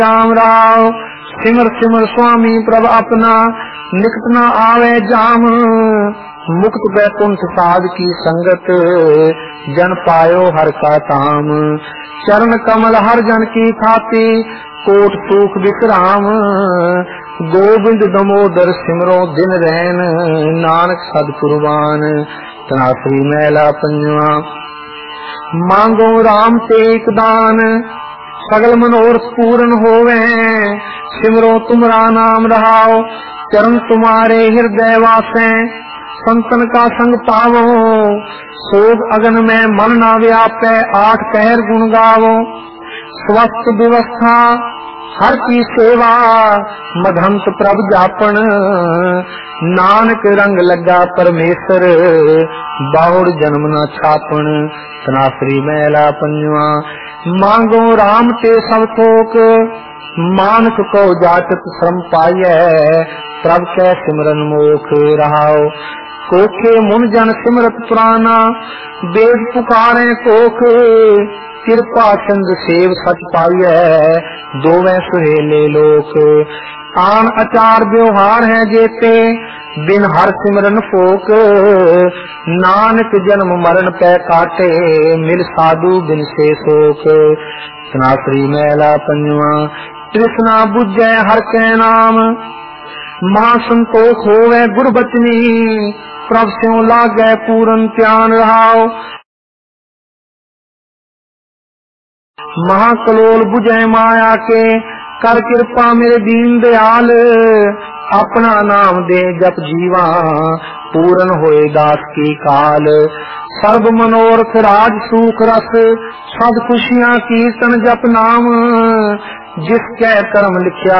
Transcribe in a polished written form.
राम राव सिमर सिमर स्वामी प्रभ अपना निकट न आवे जाम। मुक्त बैकुंठ साध की संगत जन पायो हर का ताम। चरण कमल हर जन की खाती कोट सूख विश्राम। गोविंद दमोदर सिमरो दिन रैन नानक सद कुर्बान। तनासरी मैला पंजवा मांगो राम ते एक दान सगल मनोरथ पूर्ण होवे। सिमरो तुमरा नाम रहाओ चरण तुम्हारे हृदय वासे। संतन का संग पावो सोग अगन में मन ना व्यापे। आठ पहर गुण गावो स्वस्थ व्यवस्था हर की सेवा। मधंत प्रभ जापन नानक रंग लगा परमेश्वर। बाहुड़ जन्म न छापन। तनासरी मैला पंजवा मांगो राम ते सब थोक। मानक को जाचत श्रम पाइय प्रभ कै सिमरन मोख रहाओ। कोखे मुन जन सिमरत पुराना वेद पुकारे कोख। कृपा चंद सेव सच पाइय दोवें सुहेले लोक। आन आचार व्यवहार है जेते बिन हर सिमरन फोक। नानक जन्म मरण पै काटे मिल साधु बिन से शोक। तनासरी मैला पंजवा तृष्णा बुझै हर कै नाम। मां संतोष होवे गुर बचनी प्रभ स्यों लागै पूरन ध्यान रहाओ। महाकलोल बुझै माया के कर कृपा मेरे दीन दयाल। अपना नाम दे जप जीवा पूरन होए दास की काल। सर्व मनोरथ राज सुख रस सद खुशियां कीर्तन जप नाम। जिसके कर्म लिखिया